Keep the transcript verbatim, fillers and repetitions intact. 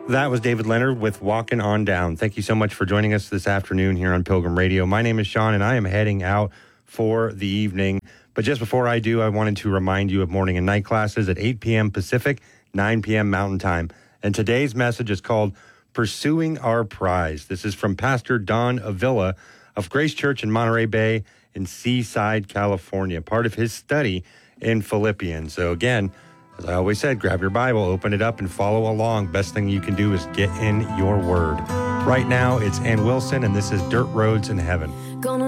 That was David Leonard with Walking On Down. Thank you so much for joining us this afternoon here on Pilgrim Radio. My name is Sean, and I am heading out for the evening. But just before I do, I wanted to remind you of morning and night classes at eight p.m. Pacific, nine p.m. Mountain Time. And today's message is called Pursuing Our Prize. This is from Pastor Don Avila of Grace Church in Monterey Bay in Seaside, California, part of his study in Philippians. So again, as I always said, grab your Bible, open it up, and follow along. Best thing you can do is get in your word. Right now, it's Ann Wilson, and this is Dirt Roads in Heaven. Gonna